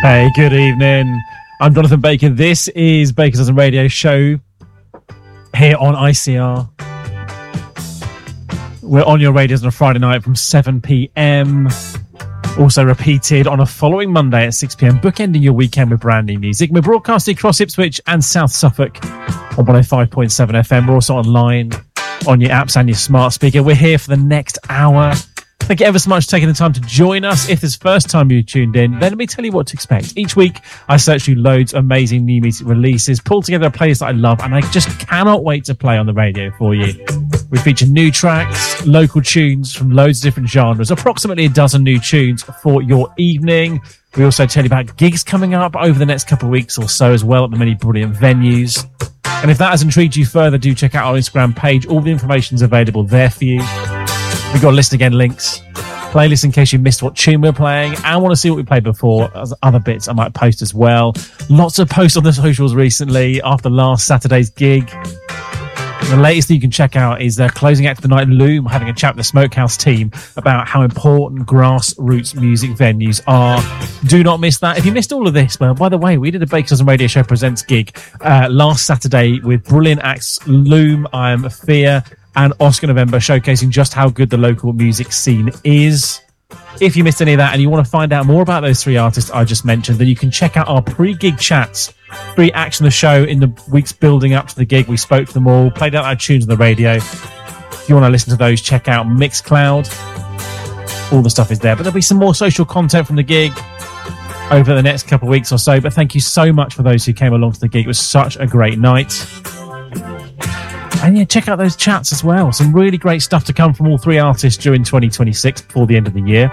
Hey, good evening. I'm Jonathan Baker. This is Baker's Dozen Radio Show here on ICR. We're on your radios on a Friday night from 7 p.m. Also repeated on a following Monday at 6 p.m, bookending your weekend with brand new music. We're broadcasting across Ipswich and South Suffolk on 105.7 FM. We're also online on your apps and your smart speaker. We're here for the next hour. Thank you ever so much for taking the time to join us. If this is the first time you tuned in, then let me tell you what to expect. Each week, I search through loads of amazing new music releases, pull together a playlist that I love, and I just cannot wait to play on the radio for you. We feature new tracks, local tunes from loads of different genres, approximately a dozen new tunes for your evening. We also tell you about gigs coming up over the next couple of weeks or so as well at the many brilliant venues. And if that has intrigued you further, do check out our Instagram page. All the information is available there for you. We've got listen again links, playlist in case you missed what tune we're playing and want to see what we played before. There's other bits I might post as well. Lots of posts on the socials recently after last Saturday's gig. The latest that you can check out is their closing act of the night, Loom, having a chat with the Smokehouse team about how important grassroots music venues are. Do not miss that. If you missed all of this, well, by the way, we did a Baker's Dozen Radio Show Presents gig last Saturday with brilliant acts Loom, I Am Fear, and Oscar November, showcasing just how good the local music scene is. If you missed any of that and you want to find out more about those three artists I just mentioned, then you can check out our pre-gig chats, pre-acts on the show in the weeks building up to the gig. We spoke to them all, played out our tunes on the radio. If you want to listen to those, check out Mixcloud. All the stuff is there. But there'll be some more social content from the gig over the next couple of weeks or so. But thank you so much for those who came along to the gig. It was such a great night. And yeah, check out those chats as well. Some really great stuff to come from all three artists during 2026 before the end of the year.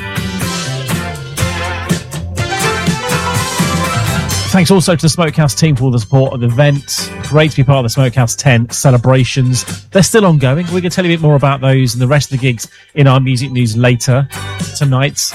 Thanks also to the Smokehouse team for all the support of the event. Great to be part of the Smokehouse 10 celebrations. They're still ongoing. We're going to tell you a bit more about those and the rest of the gigs in our music news later tonight.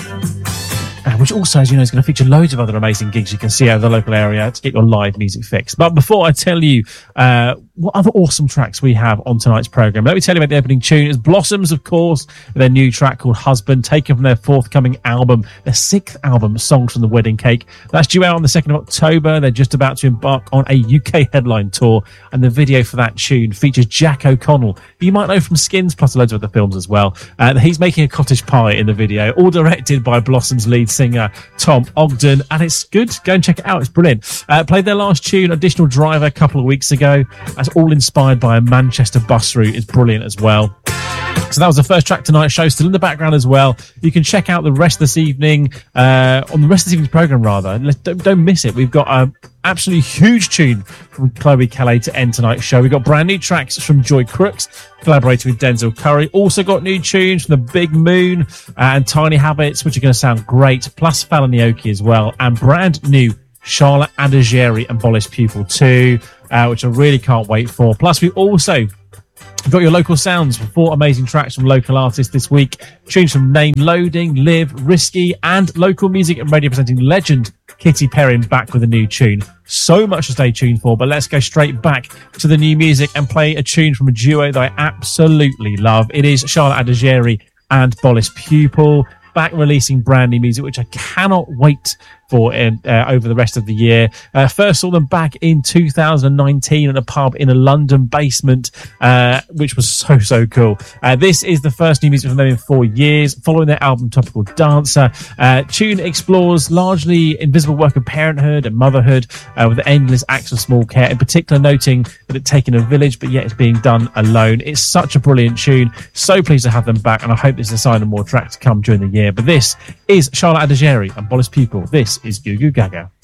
Which also, as you know, is going to feature loads of other amazing gigs you can see out of the local area to get your live music fix. But before I tell you what other awesome tracks we have on tonight's programme, let me tell you about the opening tune. It's Blossoms, of course, with their new track called Husband, taken from their forthcoming album, their sixth album, Songs from the Wedding Cake. That's due out on the 2nd of October. They're just about to embark on a UK headline tour, and the video for that tune features Jack O'Connell, who you might know from Skins, plus loads of other films as well. He's making a cottage pie in the video, all directed by Blossom's lead singer, Tom Ogden, and it's good. Go and check it out. It's brilliant. Played their last tune, Additional Driver, a couple of weeks ago. That's all inspired by a Manchester bus route. It's brilliant as well. So that was the first track tonight's show, still in the background as well. You can check out the rest of this evening, on the rest of this evening's programme rather. Don't miss it. We've got an absolutely huge tune from Chloe Calais to end tonight's show. We've got brand new tracks from Joy Crooks, collaborating with Denzel Curry. Also got new tunes from The Big Moon and Tiny Habits, which are going to sound great, plus Fallon Aoki as well, and brand new Charlotte Adigeri and Bollis Pupil 2, which I really can't wait for. Plus, we've also got your local sounds for 4 amazing tracks from local artists this week. Tunes from Name Loading, Live, Risky, and local music and radio presenting legend Kitty Perrin back with a new tune. So much to stay tuned for, but let's go straight back to the new music and play a tune from a duo that I absolutely love. It is Charlotte Adigeri and Bollis Pupil, back releasing brand new music, which I cannot wait for over the rest of the year. First saw them back in 2019 at a pub in a London basement, which was so cool. This is the first new music from them in 4 years, following their album Topical Dancer. Tune explores largely invisible work of parenthood and motherhood, with endless acts of small care, in particular noting that it's taken a village, but yet it's being done alone. It's such a brilliant tune. So pleased to have them back, and I hope this is a sign of more tracks to come during the year. But this is Charlotte Adigeri and Bollis Pupil. This is Goo Goo Gaga.